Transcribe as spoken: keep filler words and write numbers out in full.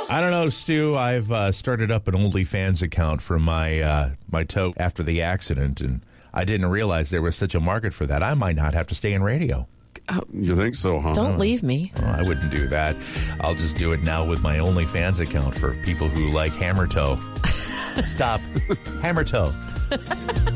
I don't know, Stu. I've uh, started up an OnlyFans account for my uh, my toe after the accident, and I didn't realize there was such a market for that. I might not have to stay in radio. You think so, huh? Don't leave me. Oh, I wouldn't do that. I'll just do it now with my OnlyFans account for people who like hammer toe. Stop. Hammer toe.